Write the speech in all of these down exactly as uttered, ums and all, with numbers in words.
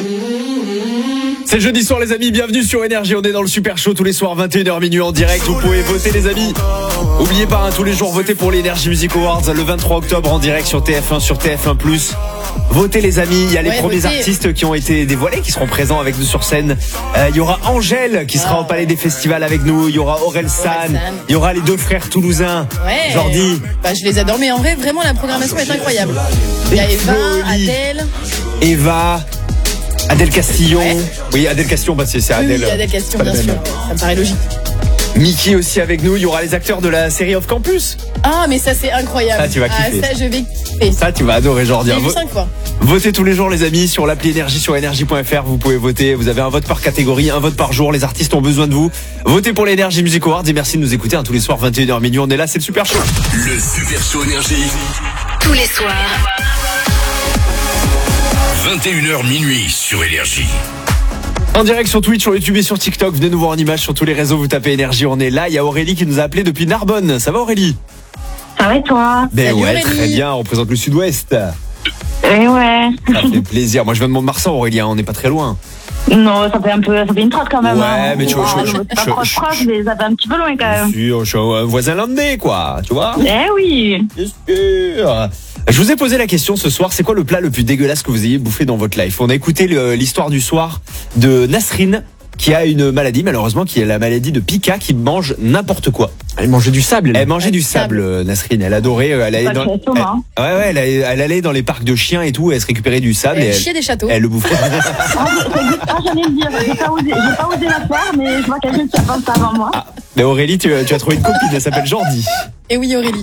C'est jeudi soir les amis, bienvenue sur Énergie, on est dans le Super Show tous les soirs vingt et une heures minuit en direct, vous pouvez voter les amis. Oubliez pas, hein, tous les jours votez pour l'Energy Music Awards le vingt-trois octobre en direct sur T F un, sur T F un plus. Votez les amis, il y a les ouais, premiers votez. artistes qui ont été dévoilés, qui seront présents avec nous sur scène. Euh, Il y aura Angèle qui sera Ah, au Palais des Festivals avec nous, il y aura Aurel San, il y aura les deux frères toulousains, Ouais. Jordi. Bah, je les adore, mais en vrai, vraiment, la programmation est incroyable. Il y a Eva, Folie. Adèle. Eva, Adèle Castillon. Ouais. Oui, Adèle Castillon, bah c'est c'est Oui, Adèle. oui, Adèle Castillon, pas la bien sûr. même. Ça me paraît logique. Mickey aussi avec nous, il y aura les acteurs de la série Off Campus. Ah, mais ça, c'est incroyable. Ah, tu vas kiffer. Ah, ça, je vais kiffer. Ça, tu vas adorer, Jordi. J'ai vu Vo- cinq fois. Votez tous les jours, les amis, sur l'appli Énergie, sur énergie point f r. Vous pouvez voter. Vous avez un vote par catégorie, un vote par jour. Les artistes ont besoin de vous. Votez pour l'Energy Music Awards et merci de nous écouter hein, tous les soirs, vingt et une heures minuit. On est là, c'est le Super Show. Le Super Show Énergie. Tous les soirs, vingt et une heures minuit sur Énergie. En direct sur Twitch, sur YouTube et sur TikTok. Venez nous voir en image sur tous les réseaux. Vous tapez Énergie, on est là. Il y a Aurélie qui nous a appelé depuis Narbonne. Ça va, Aurélie? Ça va et toi? Ben Salut, ouais, Aurélie. très bien. On représente le Sud-Ouest. Eh ouais. Ça fait plaisir. Moi, je viens de Mont-de-Marsan, Aurélie. hein, On n'est pas très loin. Non, ça fait un peu, ça fait une trotte quand même. Ouais, hein. mais tu vois, Ah, je- je- non, c'est pas je- proche, je- proche, mais ça fait un petit peu loin quand même. Bien sûr, je suis un voisin landais, quoi. Tu vois? Eh oui. Bien sûr. Je vous ai posé la question ce soir, c'est quoi le plat le plus dégueulasse que vous ayez bouffé dans votre life? On a écouté le- l'histoire du soir de Nasrine, qui a une maladie, malheureusement, qui est la maladie de Pika, qui mange n'importe quoi. Elle mangeait du sable. Elle mangeait du sable. sable, euh, Nasrine. Elle adorait. euh, Elle allait Pas dans, de elle, château, hein. ouais, ouais, elle, allait- elle allait dans les parcs de chiens et tout. Elle se récupérait du sable et Elle elle, chiait des châteaux. elle le bouffait. Ah, ah, j'allais le dire, j'ai pas osé, j'ai pas osé la faire, mais je vois quelqu'un qui a pensé avant moi. Ah, mais Aurélie, tu, tu as trouvé une copine. Elle s'appelle Jordi. Et oui, Aurélie.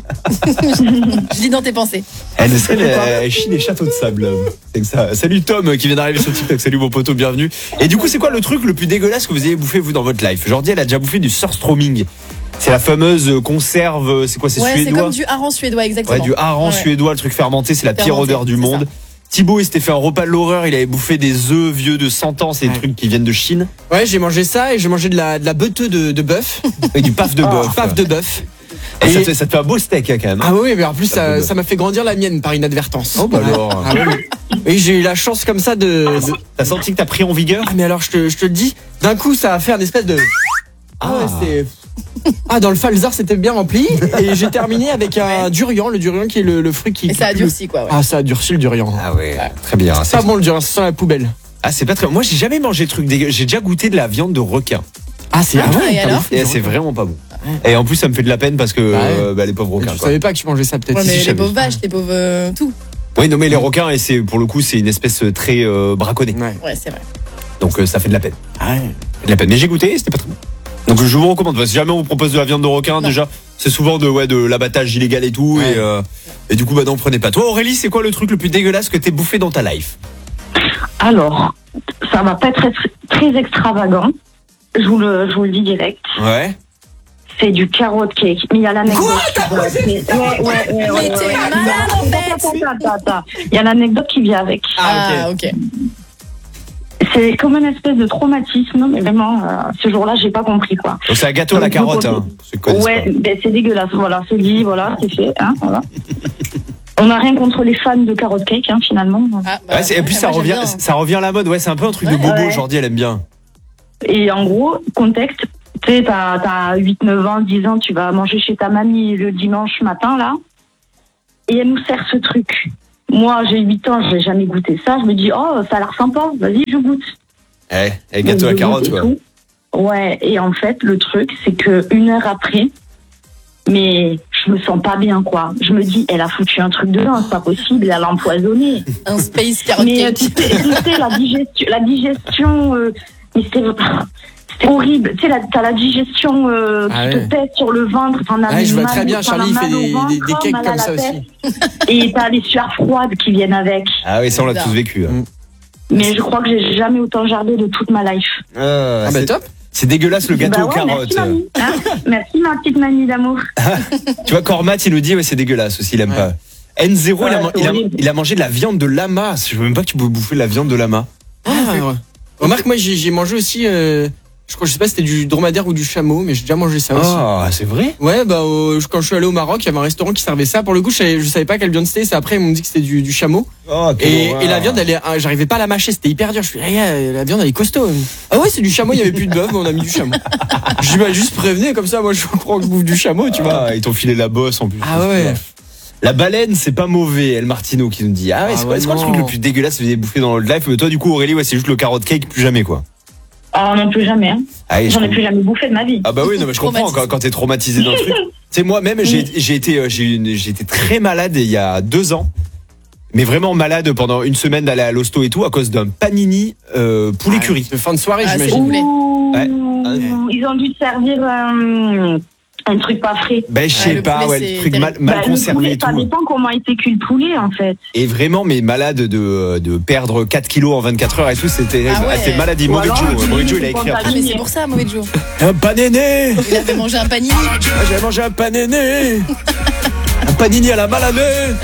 Je lis dans tes pensées. Elle, Nasrine, elle, elle chie des châteaux de sable. C'est que ça. Salut Tom qui vient d'arriver sur TikTok. Salut mon poteau, bienvenue. Et du coup, c'est quoi le truc le plus dégueulasse que vous ayez bouffé vous dans votre life? Jordi, elle a déjà bouffé du surströmming. C'est la fameuse conserve. C'est quoi? C'est Ouais, c'est suédois. comme du hareng suédois, exactement. Ouais, du hareng Ouais. suédois, le truc fermenté, c'est la pire Fermenté, odeur du c'est monde. Thibaut, il s'était fait un repas de l'horreur, il avait bouffé des œufs vieux de cent ans, c'est des Ouais. trucs qui viennent de Chine. Ouais, j'ai mangé ça et j'ai mangé de la, de la beuteux de, de bœuf. Et du paf de bœuf. Paf de bœuf. Et ça, Et- te fait, ça te fait un beau steak hein, quand même. Ah oui, mais en plus, Paf de ça bœuf. ça m'a fait grandir la mienne par inadvertance. Oh bah alors. Ah oui. Et j'ai eu la chance comme ça de. de- T'as senti que t'as pris en vigueur? Ah, mais alors, je te, je te le dis, d'un coup, ça a fait un espèce de. Ah ouais, Ah. c'est. Ah, dans le falzar, c'était bien rempli. Et j'ai terminé avec un durian, le durian qui est le, le fruit qui. Et ça a qui- durci, quoi. Ouais. Ah, ça a durci le durian. Ah ouais, très bien. C'est pas bon le durian, ça sent la poubelle. Ah c'est pas très. Moi j'ai jamais mangé de trucs dégueu. J'ai déjà goûté de la viande de requin. Ah, c'est Ah, et t'as alors bouffé Et du c'est requin. vraiment pas bon. Et en plus ça me fait de la peine parce que Bah ouais. euh, bah, les pauvres Mais requins. Tu quoi. savais pas que tu mangeais ça peut-être. Ouais, Si, mais si, les je savais. pauvres vaches, les pauvres euh, tout. Oui non mais les requins et c'est pour le coup c'est une espèce très euh, braconnée. Ouais. Ouais, c'est vrai. Donc euh, ça fait de la peine. Ah ouais. Ça fait de la peine. Mais j'ai goûté, et c'était pas très bon. Donc je vous recommande. Si jamais on vous propose de la viande de requin, Non. déjà c'est souvent de ouais de l'abattage illégal et tout Ouais. et euh, et du coup bah non prenez pas. Toi Aurélie c'est quoi le truc le plus dégueulasse que t'aies bouffé dans ta life? Alors, ça va pas être très, très extravagant. Je vous le, je vous le dis direct. Ouais. C'est du carrot cake. Mais il y a l'anecdote. qui va- c'est- Ouais, ouais, ouais, ouais, Mais ouais, t'es ouais. malade, en fait. Attends, attends, attends, attends. Il y a l'anecdote qui vient avec. Ah, ok. C'est comme une espèce de traumatisme, mais vraiment, euh, ce jour-là, j'ai pas compris quoi. Donc c'est un gâteau à la Donc, carotte. vous- Hein, ceux qui connaissent Ouais, pas. ben, c'est dégueulasse. Voilà, c'est dit, voilà, c'est fait. Hein, voilà. On n'a rien contre les fans de carrot cake, hein, finalement. Ah, bah, Ouais, c'est- et puis ouais, ça moi, j'aime revient, bien. ça revient à la mode. Ouais, c'est un peu un truc de Ouais. bobo. Ouais. Jordi, elle aime bien. Et en gros, contexte, tu sais, t'as, t'as huit, neuf ans, dix ans, tu vas manger chez ta mamie le dimanche matin, là, et elle nous sert ce truc. Moi, j'ai huit ans, j'ai jamais goûté ça. Je me dis, oh, ça a l'air sympa, vas-y, je goûte. Eh, et gâteau à la Donc, je carotte, goûte et quoi. tout. Ouais, et en fait, le truc, c'est que une heure après, mais je me sens pas bien, quoi. Je me dis, elle a foutu un truc dedans, c'est pas possible, elle a empoisonné. Un space carrot Mais euh, cake. tu sais, tu sais, la digestion, la digestion, euh, mais c'était, c'était horrible. Tu sais, la- t'as la digestion euh, qui Ah te ouais. pèse sur le ventre. T'en as Ouais, je vois mal- très bien, t'en as Charlie, il fait mal au des, ventre, des, des cakes mal à comme la ça tête. aussi. Et t'as les sueurs froides qui viennent avec. Ah oui, ça on l'a Bizarre. tous vécu. hein. Mais je crois que j'ai jamais autant jardé de toute ma life. Euh, Ah bah c'est- top. C'est dégueulasse le gâteau Bah aux ouais, carottes. merci, mamie. Hein merci, ma petite mamie d'amour. Tu vois, Cormat, il nous dit, ouais, c'est dégueulasse aussi, il aime Ouais. pas. N zéro, il, a, Ouais, man- c'est il, a, horrible. il a mangé de la viande de lama. Je veux même pas que tu peux bouffer de la viande de lama. Ah, ouais. Remarque, moi j'ai j'ai mangé aussi euh, Je crois, je sais pas si c'était du dromadaire ou du chameau, mais j'ai déjà mangé ça aussi. Ah, c'est vrai? Ouais, bah euh, quand je suis allé au Maroc, il y avait un restaurant qui servait ça. Pour le coup, je savais, je savais pas quelle viande c'était. C'est après ils m'ont dit que c'était du, du chameau. Oh, Et, et la viande, elle est, ah, j'arrivais pas à la mâcher, c'était hyper dur. Je suis, ah, la viande, elle est costaud. Ah ouais, c'est du chameau. Il y avait plus de bœuf, mais on a mis du chameau. Je dis, bah juste prévenez comme ça. Moi, je comprends que je bouffe du chameau, tu vois. Ah, ils t'ont filé la bosse en plus. Ah ouais. La baleine, c'est pas mauvais, El Martino qui nous dit. Ah ouais, Ah c'est ouais, quoi, c'est quoi le non. truc le plus dégueulasse que vous avez bouffé dans le life? Mais toi, du coup, Aurélie, ouais, c'est juste le carrot cake, plus jamais, quoi. Ah non, plus jamais. Hein. Ah, et je J'en ai comprends. plus jamais bouffé de ma vie. Ah bah oui, non, mais je comprends Traumatisé. quand, quand t'es traumatisé d'un truc. Tu sais, moi-même, j'ai, j'ai été, euh, j'ai, une- j'ai été très malade il y a deux ans. Mais vraiment malade pendant une semaine d'aller à l'hosto et tout à cause d'un panini euh, poulet curry. De fin de soirée, Ah, c'est j'imagine. complet. Ouh, Ouais. Ils ont dû te servir euh, un truc pas frais. Ben je Ouais, sais le pas, poulet, ouais, c'est le truc mal, terrible. mal Bah, le conservé poulet, et tout. ça dépend comment était cuit le poulet en fait. Et vraiment, mais malade de, de perdre quatre kilos en vingt-quatre heures et tout, c'était Ah ouais. c'était maladie. Ou Mauvais alors, Joe, tu Mauvais dis, Joe, il a tu écrit prends un ta Ah, mais vie. c'est pour ça, mauvais Joe. Un panéné. Il avait mangé un panini. Ah, j'avais mangé un panéné. Un panini à la maladie.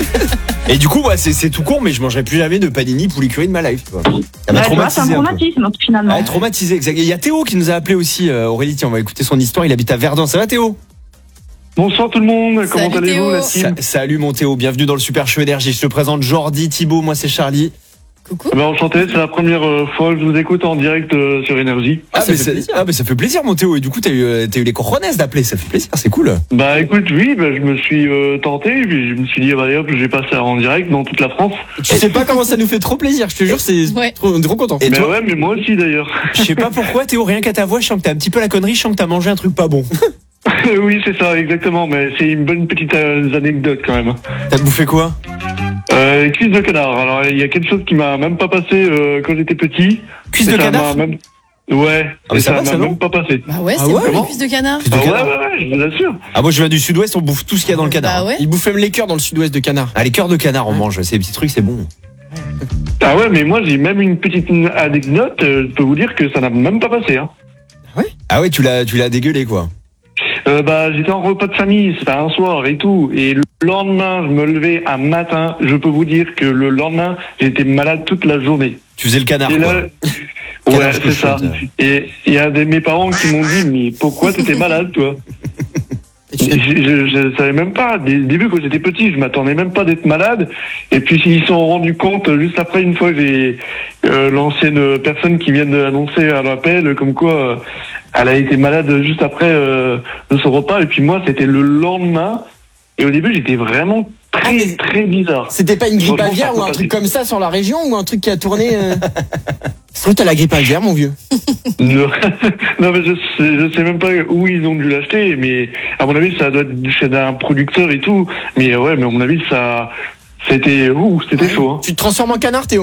Et du coup, ouais, c'est, c'est tout con, mais je mangerai plus jamais de panini poulet curry de ma life. Tu vois. Ça m'a Ouais, tu vois, c'est un traumatisé un peu. traumatisme finalement. Ouais, traumatisé, exact. Il y a Théo qui nous a appelé aussi, euh, Aurélie, tiens, on va écouter son histoire. Il habite à Verdun. Ça va, Théo? Bonsoir tout le monde, comment Salut, allez-vous Théo. la team? Sa- Salut mon Théo, bienvenue dans le Super Show Énergie. Je te présente Jordi, Thibaut, moi c'est Charlie. Coucou. Eh ben, enchanté, c'est la première euh, fois que je vous écoute en direct euh, sur Énergie. Ah, ça mais fait ça, plaisir. ah, mais ça fait plaisir mon Théo. Et du coup, t'as eu, euh, t'as eu les cojones d'appeler, ça fait plaisir, c'est cool. Bah écoute, oui, bah, je me suis euh, tenté, puis je me suis dit, ah, bah, allez, hop, je vais passer en direct dans toute la France. Tu sais pas comment ça nous fait trop plaisir, je te jure, c'est Ouais. trop, on est trop content. Et mais toi, ouais, mais moi aussi d'ailleurs. je sais pas pourquoi Théo, rien qu'à ta voix, je sens que t'as un petit peu la connerie, je sens que t'as mangé un truc pas bon. Oui, c'est ça, exactement, mais c'est une bonne petite euh, anecdote quand même. T'as bouffé quoi? Euh, cuisse de canard, alors il y a quelque chose qui m'a même pas passé euh, quand j'étais petit. Cuisse Et de ça canard? m'a même... Ouais, Ah, mais et ça ça va, ça, m'a non même pas passé. Bah ouais, Ah c'est ouais, bon, les comment cuisses de canard. Cuisse de Ah ouais, canard. ouais, ouais, je vous assure. Ah, moi je viens du sud-ouest, on bouffe tout ce qu'il y a dans le canard. Bah ouais. Il bouffe même les cœurs dans le sud-ouest de canard. Ah, les cœurs de canard, on mange, c'est des petits trucs, c'est bon. Ah ouais, mais moi j'ai même une petite anecdote, euh, je peux vous dire que ça n'a même pas passé. Hein. Ah ouais, tu l'as, tu l'as dégueulé quoi. Euh, bah, j'étais en repas de famille, c'était un soir et tout, et le lendemain, je me levais un matin, je peux vous dire que le lendemain, j'étais malade toute la journée. Tu faisais le canard et quoi. là, Canard ouais, c'est ça. cochon, Et il y a des, mes parents qui m'ont dit, mais pourquoi t'étais malade, toi? Et tu Je, fais- je, je savais même pas. Dès le début, quand j'étais petit, je m'attendais même pas d'être malade. Et puis, ils se sont rendus compte, euh, juste après, une fois, j'ai euh, l'ancienne personne qui vient d'annoncer à l'appel, comme quoi euh, elle a été malade juste après euh, de son repas. Et puis moi, c'était le lendemain. Et au début, j'étais vraiment très, Ah, mais- très bizarre. C'était pas une grippe Franchement, aviaire ça ou peut un passer. truc comme ça sur la région ou un truc qui a tourné euh... C'est vrai que t'as la grippe aviaire, mon vieux. Non, non, mais je sais, je sais même pas où ils ont dû l'acheter, mais à mon avis, ça doit être chez un producteur et tout. Mais ouais, mais à mon avis, ça, c'était, ouh, c'était chaud. Hein. Tu te transformes en canard, Théo.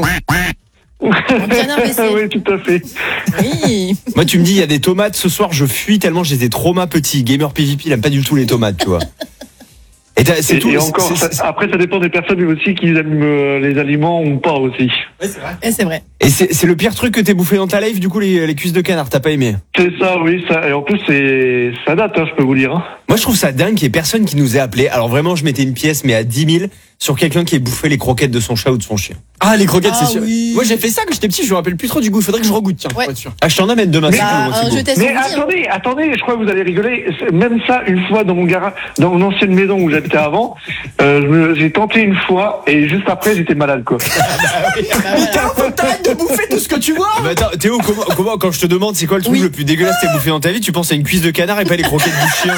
canard blessé. Oui, tout à fait. Oui. Moi, tu me dis, il y a des tomates ce soir, je fuis tellement j'étais trauma petit. Gamer P V P, il aime pas du tout les tomates, tu vois. Et t'as- c'est Et, tout. et c'est- encore, c'est- ça- après, ça dépend des personnes aussi qui aiment euh, les aliments ou pas aussi. Et c'est vrai. Et c'est c'est le pire truc que t'aies bouffé dans ta life, du coup, les, les cuisses de canard, t'as pas aimé? C'est ça, oui, ça. Et en plus, c'est, ça date, hein, je peux vous dire. Hein. Moi, je trouve ça dingue qu'il y ait personne qui nous ait appelé. Alors vraiment, je mettais une pièce, mais à dix mille, sur quelqu'un qui ait bouffé les croquettes de son chat ou de son chien. Ah, les croquettes, Ah c'est sûr. oui. Moi, j'ai fait ça quand j'étais petit, je me rappelle plus trop du goût. Il faudrait que je regoute, tiens, Ouais. pour être sûr. Ah, je t'en amène demain. si tu veux, Bah, mon un Thibaut. jeu test Mais on vous dit, hein. attendez, attendez, je crois que vous allez rigoler. C'est- Même ça, une fois dans mon garage, dans mon ancienne maison où j'habitais avant, euh, je me- j'ai tenté une fois et juste après, j'étais malade, quoi. Putain, faut que t'arrêtes de bouffer tout ce que tu vois. Mais attends, Théo, comment, comment, quand je te demande c'est quoi le truc Oui. le plus dégueulasse que t'as bouffé dans ta vie, tu penses à une cuisse de canard et pas les croquettes du chien?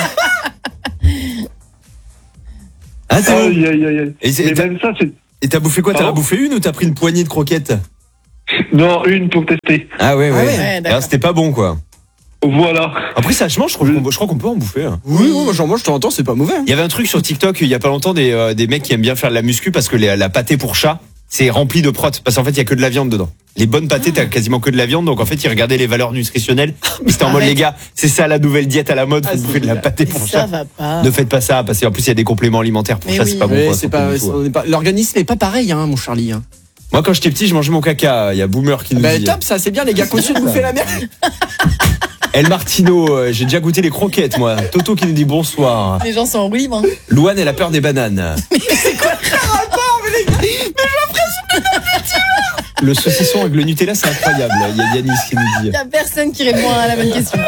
Hein, Théo? Aïe, aïe, aïe, aïe. Et c'est- Mais t'as- même ça, c'est, Et t'as bouffé quoi? T'en as Pardon bouffé une ou t'as pris une poignée de croquettes? non, une pour tester. Ah ouais, ouais. ouais. Ouais, Alors, d'accord. c'était pas bon, quoi. Voilà. Après, ça, je mange, je crois qu'on je crois qu'on peut en bouffer. hein. Oui, oui, moi j'en mange de temps en temps, c'est pas mauvais. hein. Il y avait un truc sur TikTok, il y a pas longtemps, des, euh, des mecs qui aiment bien faire de la muscu parce que les- la pâtée pour chat, c'est rempli de protes. Parce qu'en fait, il y a que de la viande dedans. Les bonnes pâtées, t'as quasiment que de la viande. Donc en fait, ils regardaient les valeurs nutritionnelles. C'était en mode, Arrête. les gars, c'est ça la nouvelle diète à la mode, Ah, faut c'est bouffer de la génial. pâtée Mais pour ça chat. va pas. Ne faites pas ça, parce qu'en plus, il y a des compléments alimentaires pour Mais ça, oui. c'est pas bon. Ouais, pour la c'est santé pas, du tout, c'est- hein. on est pas- l'organisme est pas pareil, hein, mon Charlie. Hein. Moi, quand j'étais petit, je mangeais mon caca. Il y a Boomer qui nous Bah, dit. top, ça, c'est bien, les gars, continuez de bouffer la merde. El Martino, euh, j'ai déjà goûté les croquettes, moi. Toto qui nous dit bonsoir. Les gens sont en roue libre. Hein. Louane, elle a peur des bananes. Le saucisson avec le Nutella, c'est incroyable. Il y a Yanis qui nous dit. Il y a personne qui répond à la bonne question.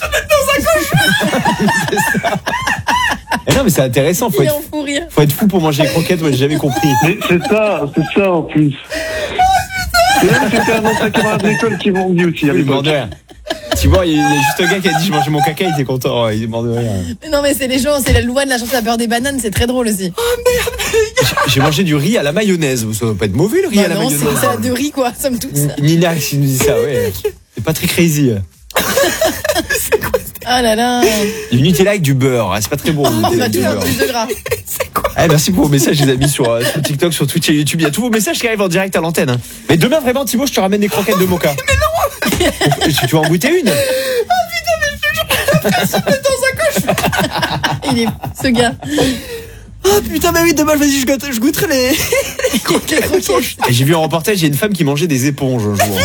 Eh non, mais c'est intéressant. Faut Il est être, en fou rire. faut être fou pour manger les croquettes. Moi, j'ai jamais compris. Mais c'est ça, c'est ça en plus. Et même c'était un ancien camarade d'école qui m'ont dit aussi à Oui, il mord l'époque. de rien. Tu vois, il y a juste un gars qui a dit je mangeais mon caca, il était content. Ouais, il est mort de rien. Mais non, mais c'est les gens, c'est la loi de la chanson à beurre des bananes, c'est très drôle aussi. J'ai mangé du riz à la mayonnaise. Ça va pas être mauvais le riz Bah à la non, c'est mayonnaise. une salade de riz, quoi, somme toute. ça. Nina qui nous dit ça, ouais. C'est pas très crazy. Ah là là. Du Nutella avec du beurre. Ah, c'est pas très bon. le On Nutella va avec tout du faire beurre. plus de gras. Ah, merci pour vos messages, les amis, sur, euh, sur TikTok, sur Twitch et YouTube. Il y a tous vos messages qui arrivent en direct à l'antenne. Hein. Mais demain, vraiment, Thibaut, je te ramène des croquettes de Mocha. Mais non. tu, tu vas en goûter une? Il est ce gars. Ah putain, mais oui, demain, vas-y, je, goûte, je goûterai les. Les croquettes. Et j'ai vu un reportage, il y a une femme qui mangeait des éponges un jour.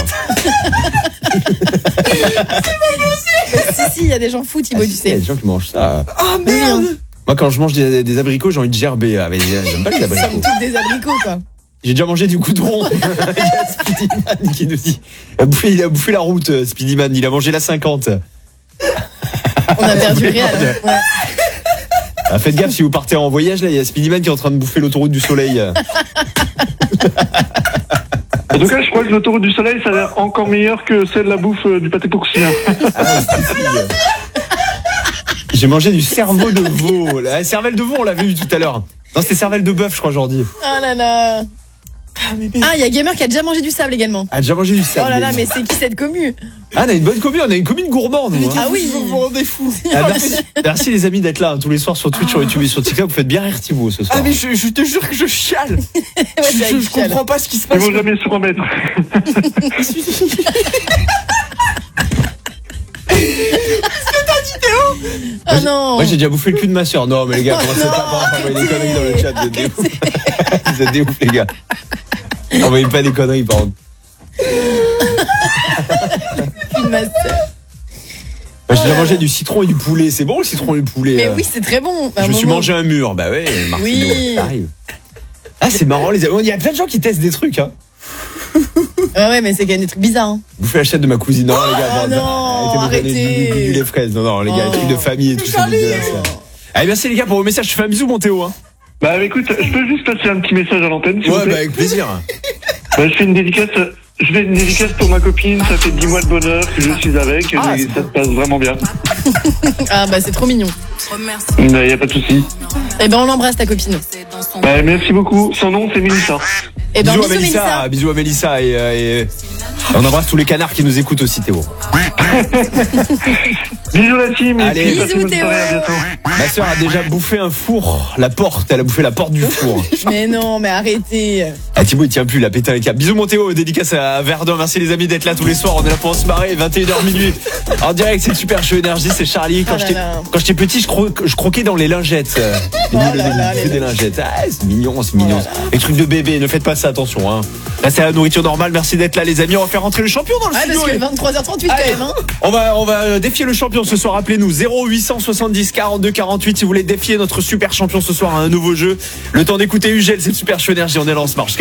Si, si, il y a des gens fous, Thibaut, tu Il y a sais. des gens qui mangent ça. Ah merde. Moi, quand je mange des, des abricots, j'ai envie de gerber. Ah, mais j'aime pas les Somme abricots. toute des abricots, quoi. J'ai déjà mangé du goudron. Il y a Speedyman qui nous dit. Il a bouffé, il a bouffé la route, euh, Speedyman. Il a mangé la cinquante. On a perdu le réel. Ouais. Ah, faites gaffe si vous partez en voyage, là, il y a Speedyman qui est en train de bouffer l'autoroute du soleil. En tout cas, je crois que l'autoroute du soleil, ça a l'air encore meilleur que celle de la bouffe euh, du pâté porcien. Ah, j'ai mangé du cerveau de veau. La cervelle de veau, on l'avait vu tout à l'heure. Non, c'était cervelle de bœuf, je crois, aujourd'hui. Ah là là. Ah, il y a Gamer qui a déjà mangé du sable également. Ah, déjà mangé du Oh cerveau. là là, mais c'est qui cette commu? Ah, on a une bonne commune, on a une commune gourmande. nous, hein. Ah oui, Vous vous rendez fou. Ah, merci, merci les amis d'être là hein, tous les soirs sur Twitch, sur YouTube et sur TikTok. Vous faites bien rire Thibaut ce soir. Ah, mais je, je te jure que je chiale. Ouais, je, c'est je, avec je Chial. comprends pas ce qui se Ils passe. vont jamais se remettre. Ah non. Moi j'ai déjà bouffé le cul de ma soeur. Non mais les gars, Oh commencez non, pas par envoyer des conneries dans le chat. Vous êtes des ouf. arrêtez. Vous êtes des ouf les gars. Envoyez pas des conneries par contre. Une masse. Moi, j'ai déjà mangé du citron et du poulet. C'est bon le citron et le poulet. Mais euh. oui, c'est très bon. À un Je me suis moment. mangé un mur. Bah ouais, Martino, Oui. ça arrive. Ah c'est marrant les amis. Il y a plein de gens qui testent des trucs hein. Ah ouais, mais c'est quand même des trucs bizarres. Hein. Bouffer la chatte de ma cousine. Non les gars. Ah bon, non, arrêtez de vous donner arrêtez. du- du- du- les fraises. Non non les gars, les Oh. trucs de famille et tout ça. Allez merci les gars pour vos messages. Je te fais un bisou mon Théo. Hein. Bah écoute, je peux juste passer un petit message à l'antenne, s'il vous Ouais plaît. bah avec plaisir. Bah, je fais une dédicace. Je fais une dédicace pour ma copine. Ça fait dix mois de bonheur que je suis avec. Ah, et c'est ça se passe vraiment bien. Ah bah c'est trop mignon. Il n'y a pas de souci. Eh ben on l'embrasse ta copine. Bah, merci beaucoup. Son nom, c'est Mélissa. Eh ben Bisous à bisous Mélissa, Mélissa. bisous à Mélissa et, euh, et on embrasse tous les canards qui nous écoutent aussi Théo. Bisous la team. et Allez. puis, passez Bisous, bonne soirée, à Théo. bientôt. Ma soeur a déjà bouffé un four, la porte, elle a bouffé la porte du four. Mais non, mais arrêtez. Ah Thibaut il tient plus, il a pété un câble. Bisous mon Théo, dédicace à Verdun, merci les amis d'être là tous les soirs, on est là pour se marrer, vingt et une heures minuit. En direct c'est le Super Show Énergie, c'est Charlie. Quand Oh là j'étais là. quand j'étais petit je, cro- je croquais dans les lingettes. Euh, les nuls, Oh là les là, nuls, les des lingettes. Ah c'est mignon, c'est mignon. Les trucs de bébé, ne faites pas ça, attention hein. Là c'est la nourriture normale, merci d'être là les amis, on va faire rentrer le champion dans le Ouais, studio. parce que les- vingt-trois heures trente-huit quand Allez, même. Hein. on va on va défier le champion ce soir. Appelez-nous zéro huit cent soixante-dix quarante-deux quarante-huit si vous voulez défier notre super champion ce soir à un nouveau jeu. Le temps d'écouter Ugel, c'est le Super Show Énergie. On est là, on se marche.